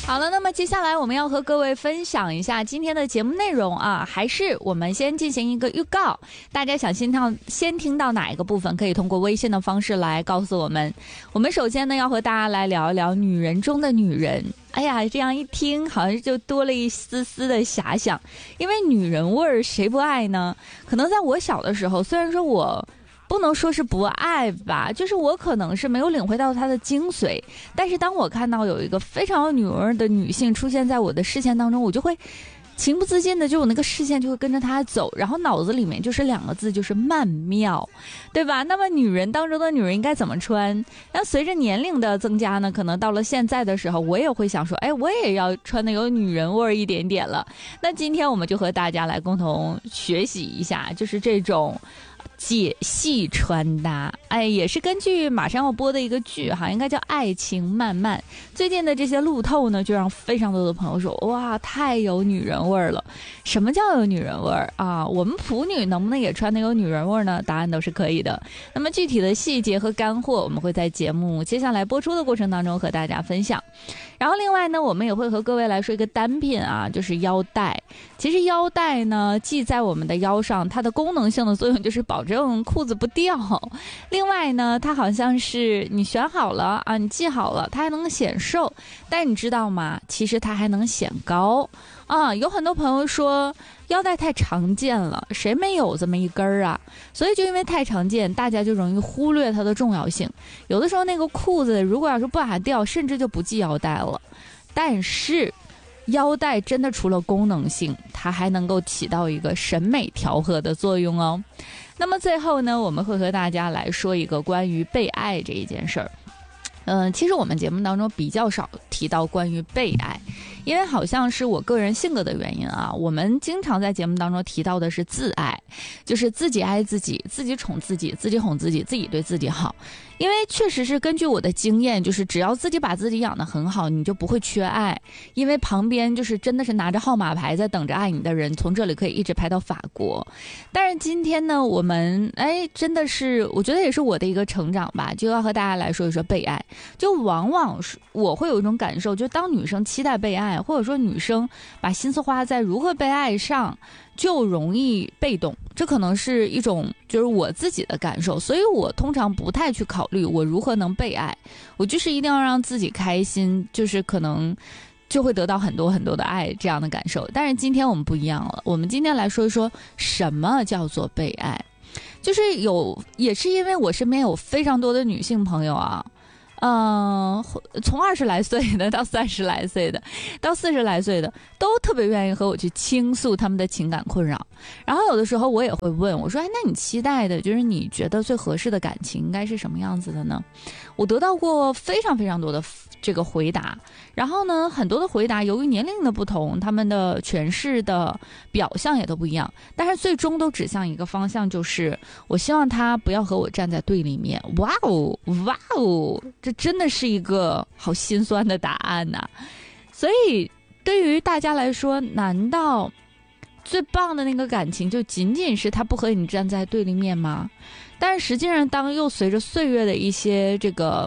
好了，那么接下来我们要和各位分享一下今天的节目内容啊，还是我们先进行一个预告，大家想先听到哪一个部分，可以通过微信的方式来告诉我们。我们首先呢要和大家来聊一聊女人中的女人。哎呀，这样一听好像就多了一丝丝的遐想，因为女人味儿谁不爱呢？可能在我小的时候，虽然说我不能说是不爱吧，就是我可能是没有领会到它的精髓，但是当我看到有一个非常有女味的女性出现在我的视线当中，我就会情不自禁的，就我那个视线就会跟着她走，然后脑子里面就是两个字，就是曼妙，对吧？那么女人当中的女人应该怎么穿？那随着年龄的增加呢，可能到了现在的时候，我也会想说，哎，我也要穿的有女人味一点点了。那今天我们就和大家来共同学习一下，就是这种解析穿搭。哎，也是根据马上要播的一个剧哈，应该叫《爱情漫漫》。最近的这些路透呢，就让非常多的朋友说，哇，太有女人味了。什么叫有女人味啊？我们普女能不能也穿的有女人味呢？答案都是可以的。那么具体的细节和干货，我们会在节目接下来播出的过程当中和大家分享。然后另外呢，我们也会和各位来说一个单品啊，就是腰带。其实腰带呢，系在我们的腰上，它的功能性的作用就是保证裤子不掉。另外呢，它好像是你选好了啊，你系好了，它还能显瘦。但你知道吗？其实它还能显高啊。有很多朋友说腰带太常见了，谁没有这么一根儿啊？所以就因为太常见，大家就容易忽略它的重要性。有的时候那个裤子如果要是不把它掉，甚至就不系腰带了。但是腰带真的除了功能性，它还能够起到一个审美调和的作用哦。那么最后呢，我们会和大家来说一个关于被爱这一件事儿。其实我们节目当中比较少提到关于被爱，因为好像是我个人性格的原因啊，我们经常在节目当中提到的是自爱，就是自己爱自己，自己宠自己，自己哄自己，自己对自己好。因为确实是根据我的经验，就是只要自己把自己养得很好，你就不会缺爱，因为旁边就是真的是拿着号码牌在等着爱你的人，从这里可以一直排到法国。但是今天呢，我们真的是我觉得也是我的一个成长吧，就要和大家来说一说被爱。就往往是我会有一种感受，就当女生期待被爱，或者说女生把心思花在如何被爱上，就容易被动。这可能是一种就是我自己的感受，所以我通常不太去考虑我如何能被爱，我就是一定要让自己开心，就是可能就会得到很多很多的爱这样的感受。但是今天我们不一样了，我们今天来说一说什么叫做被爱。就是也是因为我身边有非常多的女性朋友啊，从20来岁的到30来岁的到40来岁的都特别愿意和我去倾诉他们的情感困扰。然后有的时候我也会问我说，那你期待的就是你觉得最合适的感情应该是什么样子的呢？我得到过非常非常多的这个回答，然后呢，很多的回答由于年龄的不同，他们的诠释的表象也都不一样，但是最终都指向一个方向，就是我希望他不要和我站在对立面。哇哦，哇哦，这真的是一个好心酸的答案呐。所以对于大家来说，难道最棒的那个感情就仅仅是他不和你站在对立面吗？但是实际上当又随着岁月的一些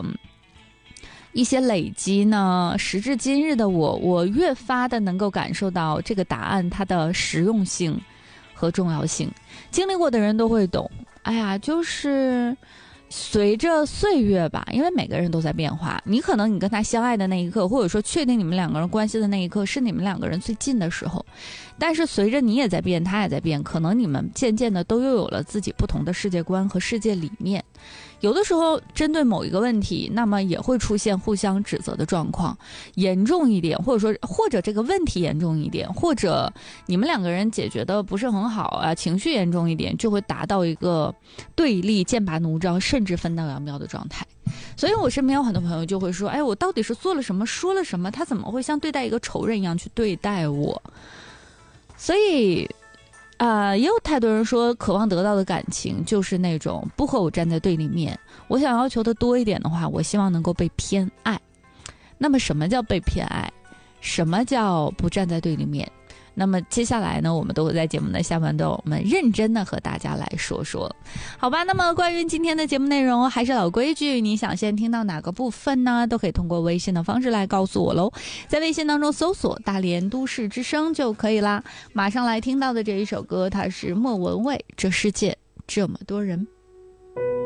累积呢，时至今日的我越发的能够感受到这个答案它的实用性和重要性。经历过的人都会懂，就是随着岁月吧，因为每个人都在变化，你可能你跟他相爱的那一刻，或者说确定你们两个人关系的那一刻，是你们两个人最近的时候，但是随着你也在变，他也在变，可能你们渐渐的都又有了自己不同的世界观和世界理念。有的时候针对某一个问题，那么也会出现互相指责的状况，严重一点，或者这个问题严重一点，或者你们两个人解决的不是很好啊，情绪严重一点，就会达到一个对立、剑拔弩张，甚至分道扬镳的状态。所以我身边有很多朋友就会说，我到底是做了什么，说了什么，他怎么会像对待一个仇人一样去对待我？所以也有太多人说渴望得到的感情就是那种不和我站在对立面，我想要求的多一点的话，我希望能够被偏爱。那么什么叫被偏爱？什么叫不站在对立面？ 那么接下来呢，我们都会在节目的下半段，我们认真的和大家来说说，好吧？那么关于今天的节目内容，还是老规矩，你想先听到哪个部分呢？都可以通过微信的方式来告诉我喽，在微信当中搜索大连都市之声就可以啦。马上来听到的这一首歌，它是莫文蔚《这世界这么多人》。